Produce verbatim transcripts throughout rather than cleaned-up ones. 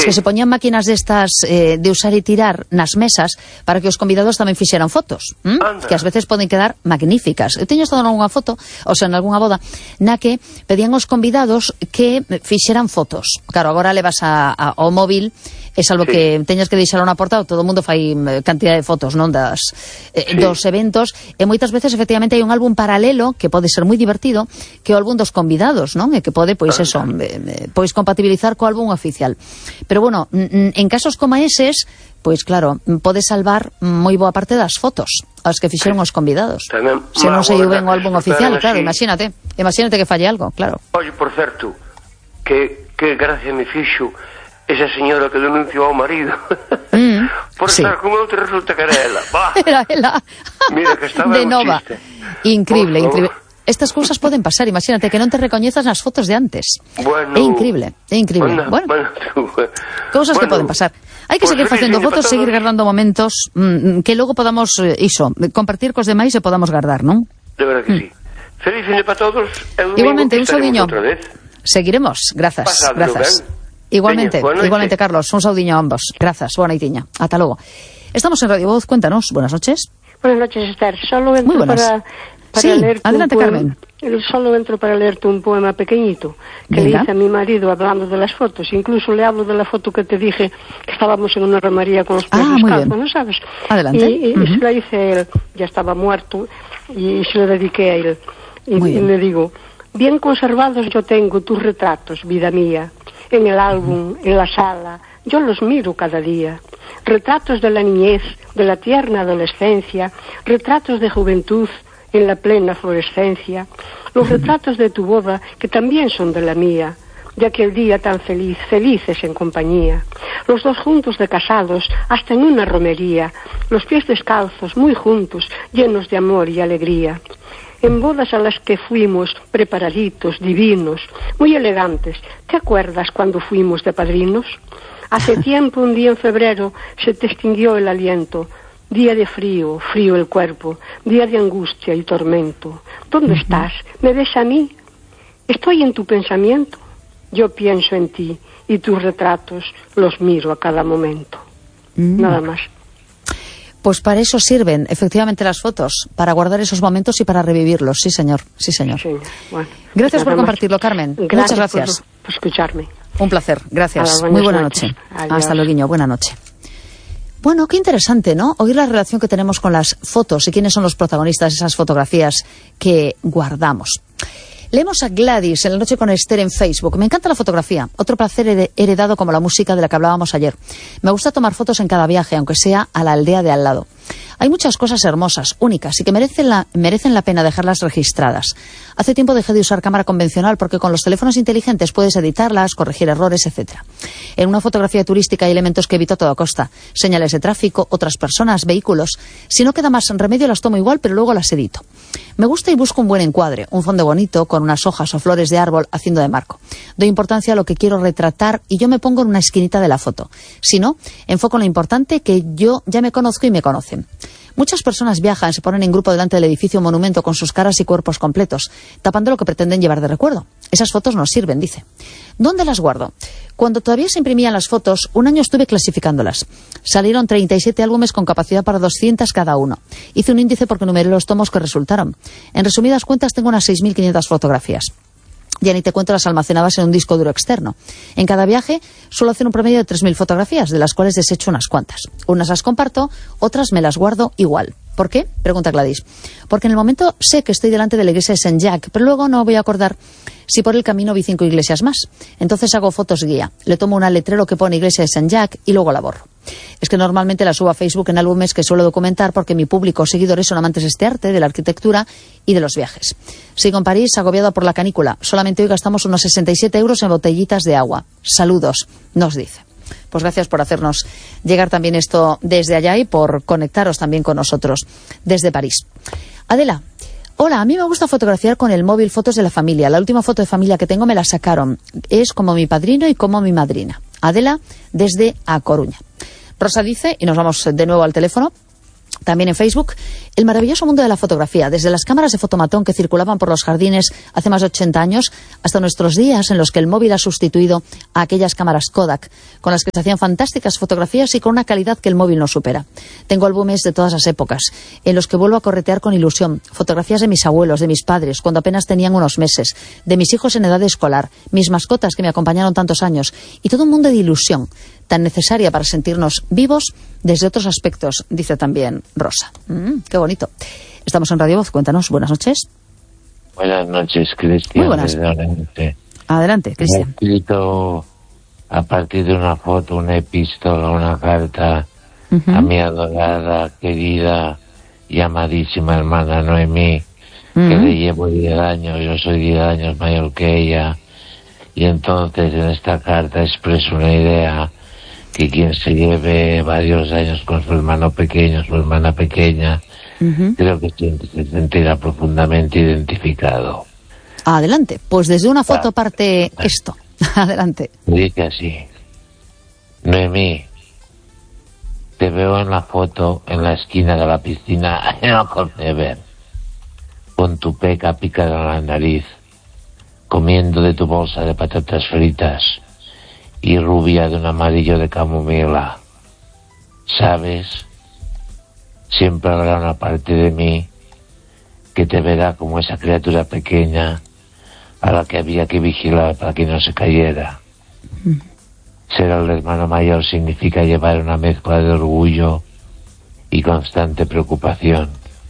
es que se poñían máquinas destas eh, de usar e tirar nas mesas para que os convidados tamén fixeran fotos, ¿m? Que ás veces poden quedar magníficas. Eu teño estado en algunha foto, ou sea, en algunha boda, na que pedían os convidados que fixeran fotos. Claro, agora levas a, a, ao móvil, é salvo sí. que teñas que deixar unha portada, todo o mundo fai cantidad de fotos, non, das eh, sí. dos eventos, e moitas veces efectivamente hai un álbum paralelo que pode ser moi divertido, que é o álbum dos convidados, non? E que pode, pois eso, eh, pois compatibilizar co álbum oficial. Pero bueno, en casos como eses, pois claro, pode salvar moi boa parte das fotos as que fixeron os convidados. Tamén, se non se lle ven o álbum oficial, claro, imagínate, imagínate que falle algo, claro. Oye, por certo, que, que gracia me fixo esa señora que denunciou ao marido mm, por sí. estar con outro, resulta que era ela. Bah. Era ela. Mira que estaba de un nova. chiste. Increíble, increíble. Estas cousas poden pasar, imagínate que non te recoñezas nas fotos de antes. Bueno, é increíble, é increíble. Bueno, bueno, bueno cousas bueno, que poden pasar. Hai que pues seguir facendo fotos, seguir guardando momentos mmm, que logo podamos, eh, iso, compartir cos demais e podamos guardar, non? De verdade que mm. sí. Feliz fin de para todos. Igualmente, un saudiño. Seguiremos, grazas, Pasadlo, grazas. Ben? Igualmente, Teñe, igualmente, Carlos, un saudiño a ambos. Grazas, boa noitiña. Ata logo. Estamos en Radio Voz, cuéntanos, buenas noches. Buenas noches, Esther. Solo entro Muy buenas. para, para sí, leerte adelante, un poema, Carmen. Solo entro para leerte un poema pequeñito que Venga. le hice a mi marido hablando de las fotos. Incluso le hablo de la foto que te dije que estábamos en una romería con los pies ah, descalzos, ¿no sabes? Adelante. Y, y uh-huh. se la hice a él, ya estaba muerto, y se lo dediqué a él. Y, y le digo, bien conservados yo tengo tus retratos, vida mía. En el álbum, en la sala, yo los miro cada día. Retratos de la niñez, de la tierna adolescencia, retratos de juventud en la plena florescencia, los retratos de tu boda, que también son de la mía, de aquel día tan feliz, felices en compañía. Los dos juntos de casados, hasta en una romería, los pies descalzos, muy juntos, llenos de amor y alegría. En bodas a las que fuimos preparaditos, divinos, muy elegantes. ¿Te acuerdas cuando fuimos de padrinos? Hace tiempo, un día en febrero, se te extinguió el aliento. Día de frío, frío el cuerpo, día de angustia y tormento. ¿Dónde uh-huh. estás? ¿Me ves a mí? ¿Estoy en tu pensamiento? Yo pienso en ti y tus retratos los miro a cada momento. Uh-huh. Nada más. Pues para eso sirven, efectivamente, las fotos, para guardar esos momentos y para revivirlos. Sí, señor. Sí, señor. Sí, bueno, gracias por compartirlo, Carmen. Gracias Muchas gracias. Por, por escucharme. Un placer. Gracias. Hola, muy buena noches. noche. Adiós. Hasta luego. Buena noche. Bueno, qué interesante, ¿no? Oír la relación que tenemos con las fotos y quiénes son los protagonistas de esas fotografías que guardamos. Leemos a Gladys en La Noche con Esther en Facebook. Me encanta la fotografía, otro placer heredado como la música de la que hablábamos ayer. Me gusta tomar fotos en cada viaje, aunque sea a la aldea de al lado. Hay muchas cosas hermosas, únicas, y que merecen la, merecen la pena dejarlas registradas. Hace tiempo dejé de usar cámara convencional porque con los teléfonos inteligentes puedes editarlas, corregir errores, etcétera. En una fotografía turística hay elementos que evito a toda costa. Señales de tráfico, otras personas, vehículos. Si no queda más remedio las tomo igual, pero luego las edito. Me gusta y busco un buen encuadre, un fondo bonito, con unas hojas o flores de árbol haciendo de marco. Doy importancia a lo que quiero retratar y yo me pongo en una esquinita de la foto. Si no, enfoco en lo importante, que yo ya me conozco y me conocen. Muchas personas viajan, se ponen en grupo delante del edificio o monumento con sus caras y cuerpos completos, tapando lo que pretenden llevar de recuerdo. Esas fotos nos sirven, dice. ¿Dónde las guardo? Cuando todavía se imprimían las fotos, un año estuve clasificándolas. Salieron treinta y siete álbumes con capacidad para doscientas cada uno. Hice un índice porque numeré los tomos que resultaron. En resumidas cuentas, tengo unas seis mil quinientas fotografías. Ya ni te cuento las almacenadas en un disco duro externo. En cada viaje suelo hacer un promedio de tres mil fotografías, de las cuales desecho unas cuantas. Unas las comparto, otras me las guardo igual. ¿Por qué? Pregunta Gladys. Porque en el momento sé que estoy delante de la iglesia de Saint Jacques, pero luego no voy a acordar si por el camino vi cinco iglesias más. Entonces hago fotos guía. Le tomo una letrero que pone iglesia de Saint Jacques y luego la borro. Es que normalmente la subo a Facebook en álbumes que suelo documentar porque mi público o seguidores son amantes de este arte, de la arquitectura y de los viajes. Sigo en París, agobiado por la canícula. Solamente hoy gastamos unos sesenta y siete euros en botellitas de agua. Saludos, nos dice. Pues gracias por hacernos llegar también esto desde allá y por conectaros también con nosotros desde París. Adela, hola, a mí me gusta fotografiar con el móvil fotos de la familia. La última foto de familia que tengo me la sacaron. Es como mi padrino y como mi madrina. Adela, desde A Coruña. Rosa dice, y nos vamos de nuevo al teléfono, También en Facebook, el maravilloso mundo de la fotografía, desde las cámaras de fotomatón que circulaban por los jardines hace más de ochenta años, hasta nuestros días en los que el móvil ha sustituido a aquellas cámaras Kodak, con las que se hacían fantásticas fotografías y con una calidad que el móvil no supera. Tengo álbumes de todas las épocas, en los que vuelvo a corretear con ilusión, fotografías de mis abuelos, de mis padres, cuando apenas tenían unos meses, de mis hijos en edad escolar, mis mascotas que me acompañaron tantos años, y todo un mundo de ilusión, tan necesaria para sentirnos vivos desde otros aspectos, dice también Rosa. Mm, qué bonito. Estamos en Radio Voz, cuéntanos, buenas noches. Buenas noches, Cristian. Muy buenas. Adelante, Adelante Cristian. He escrito a partir de una foto, una epístola, una carta uh-huh. a mi adorada, querida y amadísima hermana Noemí, uh-huh. que le llevo diez años, yo soy diez años mayor que ella, y entonces en esta carta expreso una idea que quien se lleve varios años con su hermano pequeño, su hermana pequeña, uh-huh. creo que se sentirá profundamente identificado. Adelante, pues desde una foto ah, parte ah, esto. Adelante. Dice así: Noemí, te veo en la foto en la esquina de la piscina en Alcornever, con tu peca picada en la nariz, comiendo de tu bolsa de patatas fritas y rubia de un amarillo de camomila. ¿Sabes? Siempre habrá una parte de mí que te verá como esa criatura pequeña a la que había que vigilar para que no se cayera. Mm. Ser el hermano mayor significa llevar una mezcla de orgullo y constante preocupación.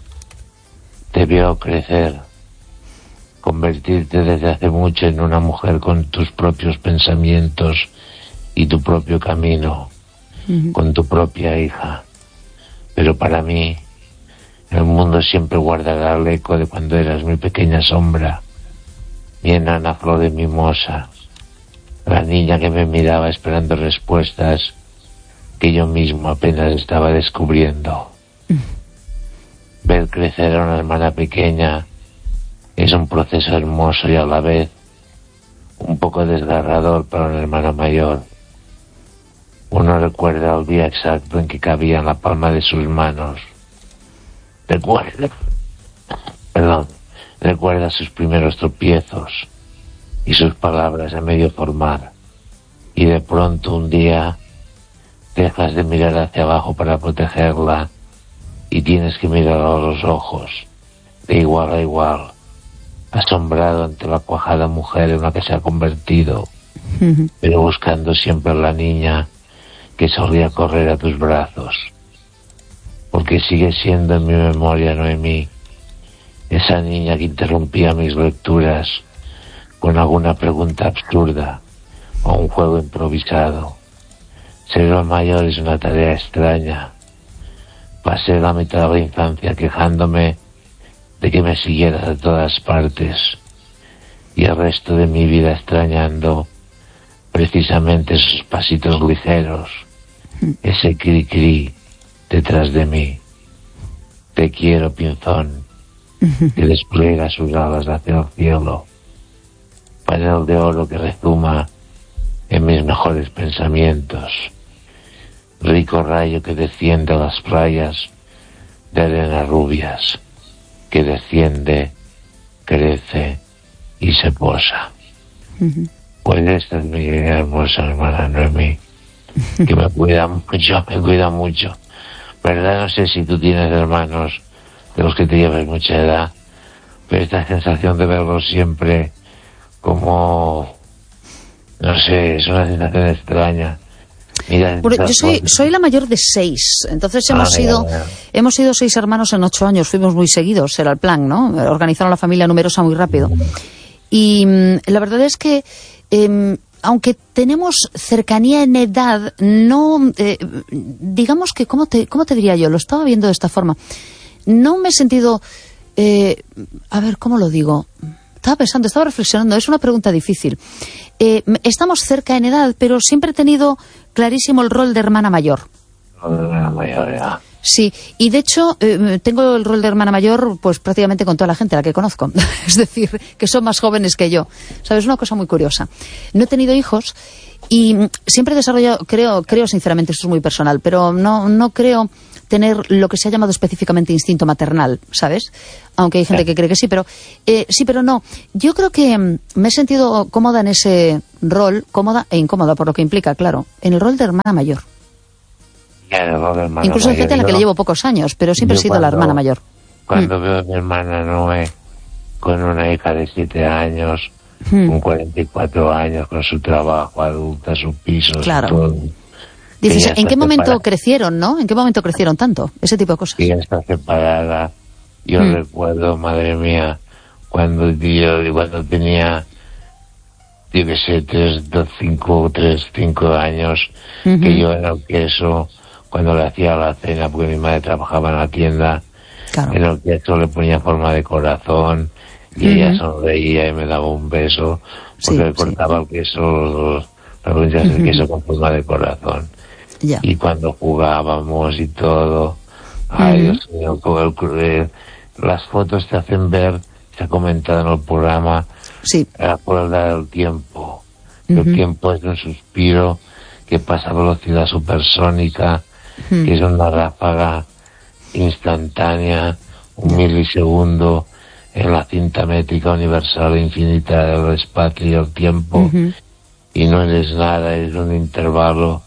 Te veo crecer, convertirte desde hace mucho en una mujer con tus propios pensamientos y tu propio camino, uh-huh. con tu propia hija. Pero para mí, el mundo siempre guardará el eco de cuando eras mi pequeña sombra, mi enana flor de mimosa, la niña que me miraba esperando respuestas que yo mismo apenas estaba descubriendo. Uh-huh. Ver crecer a una hermana pequeña es un proceso hermoso y a la vez un poco desgarrador para una hermana mayor. Uno recuerda el día exacto en que cabía en la palma de sus manos. Recuerda, perdón, recuerda sus primeros tropiezos y sus palabras a medio formar. Y de pronto un día dejas de mirar hacia abajo para protegerla y tienes que mirar a los ojos, de igual a igual, asombrado ante la cuajada mujer en la que se ha convertido, uh-huh. pero buscando siempre a la niña que solía correr a tus brazos, porque sigue siendo en mi memoria, Noemí, esa niña que interrumpía mis lecturas con alguna pregunta absurda o un juego improvisado. Ser el mayor es una tarea extraña. Pasé la mitad de la infancia quejándome de que me siguiera de todas partes y el resto de mi vida extrañando precisamente esos pasitos ligeros, ese cri-cri detrás de mí. Te quiero, pinzón, que despliega sus alas hacia el cielo, panel de oro que rezuma en mis mejores pensamientos, rico rayo que desciende a las playas de arena rubias, que desciende, crece y se posa. Uh-huh. Pues esta es mi hermosa hermana Noemí, que me cuida mucho, me cuida mucho. ¿Verdad? No sé si tú tienes hermanos de los que te llevas mucha edad, pero esta sensación de verlos siempre como, no sé, es una sensación extraña. Mira, bueno, yo soy, soy la mayor de seis, entonces hemos ah, sido ya, ya. hemos sido seis hermanos en ocho años, fuimos muy seguidos, era el plan, ¿no? Organizaron la familia numerosa muy rápido. Y mmm, la verdad es que, eh, aunque tenemos cercanía en edad, no, eh, digamos que, ¿cómo te, ¿cómo te diría yo? Lo estaba viendo de esta forma. No me he sentido, eh, a ver, ¿cómo lo digo? Estaba pensando, estaba reflexionando, es una pregunta difícil. Eh, estamos cerca en edad, pero siempre he tenido clarísimo el rol de hermana mayor. El de hermana mayor, ya. Sí, y de hecho eh, tengo el rol de hermana mayor pues prácticamente con toda la gente a la que conozco. Es decir, que son más jóvenes que yo. ¿Sabes? Una cosa muy curiosa. No he tenido hijos y siempre he desarrollado, creo, creo sinceramente, esto es muy personal, pero no, no creo tener lo que se ha llamado específicamente instinto maternal, ¿sabes? Aunque hay gente que cree que sí, pero eh, sí, pero no. Yo creo que mm, me he sentido cómoda en ese rol, cómoda e incómoda por lo que implica, claro, en el rol de hermana mayor. Ya, el rol de hermana Incluso hay gente a la que le llevo pocos años, pero siempre he sido cuando, la hermana mayor. Cuando mm. veo a mi hermana Noé con una hija de siete años, mm. con cuarenta y cuatro años, con su trabajo adulta, su piso, claro. su todo. Dices, ¿en qué momento separada. crecieron, no? ¿En qué momento crecieron tanto? Ese tipo de cosas. Que ya está separada. Yo mm. recuerdo, madre mía, cuando yo cuando tenía, yo qué sé, tres, dos, cinco, tres, cinco años, uh-huh. que yo era el queso, cuando le hacía la cena, porque mi madre trabajaba en la tienda, claro. en el queso le ponía forma de corazón, y uh-huh. ella sonreía y me daba un beso, porque sí, le cortaba sí. el queso, los, las lonchas uh-huh. de queso con forma de corazón. Yeah. Y cuando jugábamos y todo, ay, uh-huh. Dios mío, con el, eh, las fotos te hacen ver, se ha comentado en el programa, sí. la crueldad del tiempo. Uh-huh. El tiempo es un suspiro que pasa a velocidad supersónica, uh-huh. que es una ráfaga instantánea, un milisegundo en la cinta métrica universal infinita del espacio y el tiempo, uh-huh. y no eres nada, es un intervalo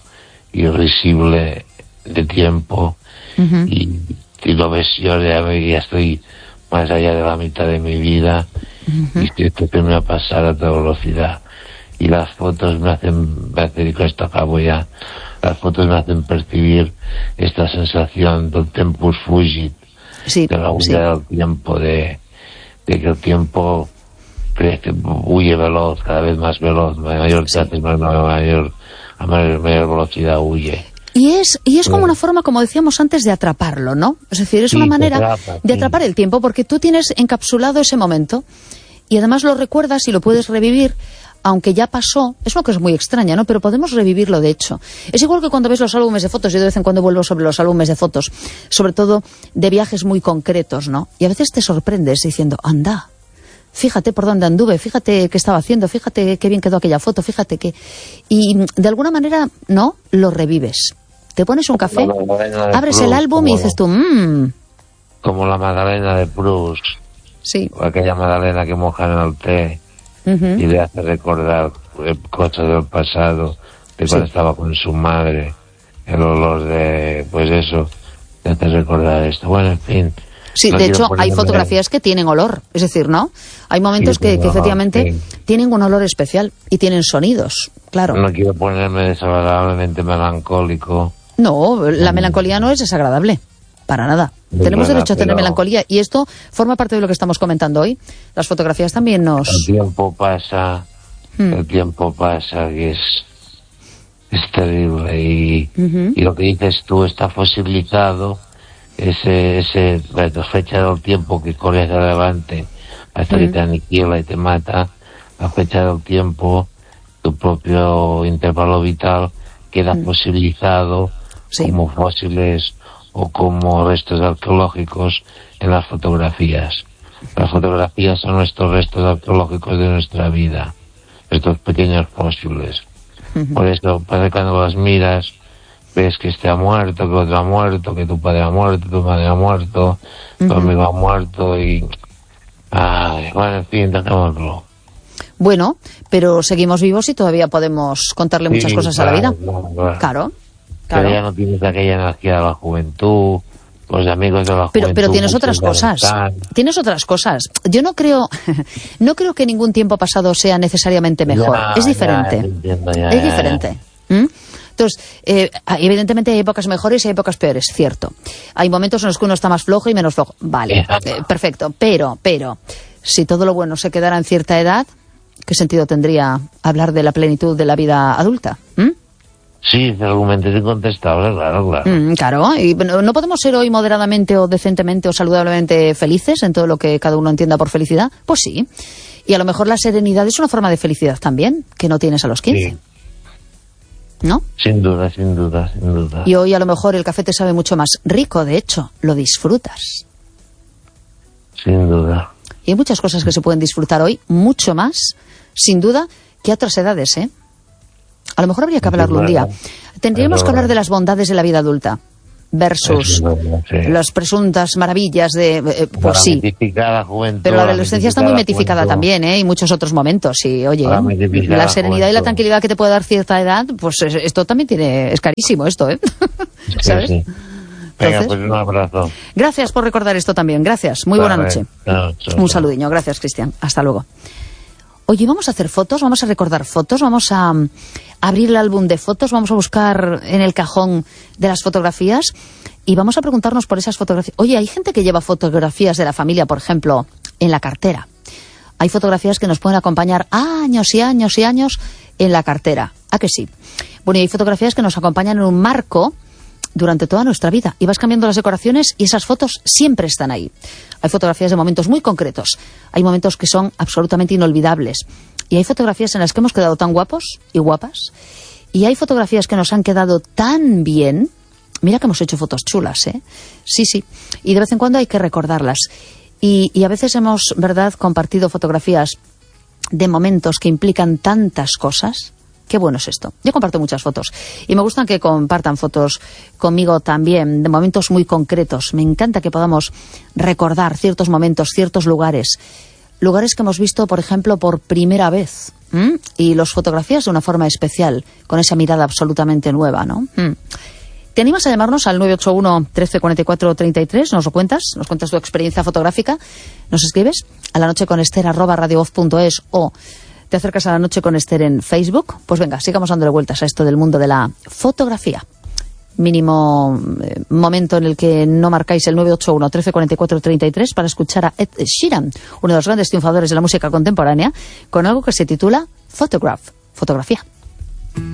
irrisible de tiempo, uh-huh. y, y lo ves, yo ya, ya estoy más allá de la mitad de mi vida, uh-huh. y esto que me va a pasar a toda velocidad, y las fotos me hacen, me hacen, y con esto acabo ya, las fotos me hacen percibir esta sensación del tempus fugit, sí, de la huida sí. del tiempo, de, de que el tiempo crece, huye veloz, cada vez más veloz, mayor te haces, mayor a mayor, mayor velocidad huye. Y es, y es como una forma, como decíamos antes, de atraparlo, ¿no? Es decir, es sí, una manera atrapa, de atrapar sí. el tiempo, porque tú tienes encapsulado ese momento y además lo recuerdas y lo puedes revivir, aunque ya pasó. Es una cosa muy extraña, ¿no? Pero podemos revivirlo, de hecho. Es igual que cuando ves los álbumes de fotos. Yo de vez en cuando vuelvo sobre los álbumes de fotos, sobre todo de viajes muy concretos, ¿no? Y a veces te sorprendes diciendo, anda, fíjate por dónde anduve, fíjate qué estaba haciendo, fíjate qué bien quedó aquella foto, fíjate que... Y de alguna manera, ¿no? Lo revives. Te pones un café, abres el álbum y dices tú, mmm... Como la magdalena de Proust. Sí. O aquella magdalena que mojan en el té uh-huh. y le hace recordar cosas del pasado, de cuando sí. estaba con su madre, el olor de... pues eso, te hace recordar esto. Bueno, en fin... Sí, no de hecho, hay fotografías que tienen olor, es decir, ¿no? Hay momentos sí, que, que efectivamente sí. tienen un olor especial y tienen sonidos, claro. No quiero ponerme desagradablemente melancólico. No, la melancolía no es desagradable, para nada. Muy Tenemos buena, derecho a tener melancolía y esto forma parte de lo que estamos comentando hoy. Las fotografías también nos... El tiempo pasa, hmm. el tiempo pasa, que es, es terrible y, uh-huh. y lo que dices tú está fosilizado. Ese, ese, la fecha del tiempo que corre hacia adelante hasta mm. que te aniquila y te mata, la fecha del tiempo, tu propio intervalo vital queda mm. fosilizado sí. como fósiles o como restos arqueológicos en las fotografías. Las fotografías son nuestros restos arqueológicos de nuestra vida, estos pequeños fósiles. Mm-hmm. Por eso, parece que cuando las miras, ves que este ha muerto, que otro ha muerto, que tu padre ha muerto, tu madre ha muerto, uh-huh. tu amigo ha muerto y... Ay, bueno, en fin, dejémoslo. Bueno, pero seguimos vivos y todavía podemos contarle sí, muchas cosas claro, a la vida. Claro, claro. claro, Pero claro. ya no tienes aquella energía de la juventud, los amigos de la pero, juventud... Pero tienes otras cosas, están. tienes otras cosas. Yo no creo no creo que ningún tiempo pasado sea necesariamente mejor, ya, es diferente. Ya, entiendo, ya, es diferente. ¿Mm? Entonces, eh, evidentemente hay épocas mejores y hay épocas peores, cierto. Hay momentos en los que uno está más flojo y menos flojo. Vale, eh, perfecto. Pero, pero, si todo lo bueno se quedara en cierta edad, ¿qué sentido tendría hablar de la plenitud de la vida adulta? ¿Mm? Sí, el argumento es incontestable, claro, claro. Mm, claro, y no, no podemos ser hoy moderadamente o decentemente o saludablemente felices en todo lo que cada uno entienda por felicidad. Pues sí. Y a lo mejor la serenidad es una forma de felicidad también, que no tienes a los quince. Sí. ¿No? Sin duda, sin duda, sin duda. Y hoy a lo mejor el café te sabe mucho más rico, de hecho, lo disfrutas. Sin duda. Y hay muchas cosas que se pueden disfrutar hoy, mucho más, sin duda, que a otras edades, ¿eh? A lo mejor habría que hablarlo un día. Tendríamos que hablar de las bondades de la vida adulta. versus verdad, sí. las presuntas maravillas de... Eh, pues sí, juventud, pero la adolescencia está muy metificada juventud. también, ¿eh? Y muchos otros momentos. Y oye, la serenidad y la tranquilidad que te puede dar cierta edad, pues esto también tiene es carísimo esto, ¿eh? ¿Sabes? Sí, sí. Venga, Entonces, pues un abrazo. Gracias por recordar esto también. Gracias. Muy buena Vale. noche. Chao, chao, Un chao. saludiño. Gracias, Cristian. Hasta luego. Oye, vamos a hacer fotos, vamos a recordar fotos, vamos a um, abrir el álbum de fotos, vamos a buscar en el cajón de las fotografías y vamos a preguntarnos por esas fotografías. Oye, hay gente que lleva fotografías de la familia, por ejemplo, en la cartera. Hay fotografías que nos pueden acompañar años y años y años en la cartera. ¿A que sí? Bueno, y hay fotografías que nos acompañan en un marco durante toda nuestra vida. Y vas cambiando las decoraciones y esas fotos siempre están ahí. Hay fotografías de momentos muy concretos. Hay momentos que son absolutamente inolvidables. Y hay fotografías en las que hemos quedado tan guapos y guapas. Y hay fotografías que nos han quedado tan bien. Mira que hemos hecho fotos chulas, ¿eh? Sí, sí. Y de vez en cuando hay que recordarlas. Y, y a veces hemos, ¿verdad?, compartido fotografías de momentos que implican tantas cosas. Qué bueno es esto. Yo comparto muchas fotos y me gustan que compartan fotos conmigo también de momentos muy concretos. Me encanta que podamos recordar ciertos momentos, ciertos lugares, lugares que hemos visto, por ejemplo, por primera vez. ¿Mm? Y los fotografías de una forma especial, con esa mirada absolutamente nueva, ¿no? ¿Mm? ¿Te animas a llamarnos al nueve ocho uno, trece cuarenta y cuatro, treinta y tres? ¿Nos lo cuentas? ¿Nos cuentas tu experiencia fotográfica? ¿Nos escribes? A la noche con Esther arroba radiovoz punto es o te acercas a La Noche con Esther en Facebook. Pues venga, sigamos dándole vueltas a esto del mundo de la fotografía. Mínimo eh, momento en el que no marcáis el nueve ocho uno, trece cuarenta y cuatro, treinta y tres para escuchar a Ed Sheeran, uno de los grandes triunfadores de la música contemporánea, con algo que se titula Photograph, fotografía.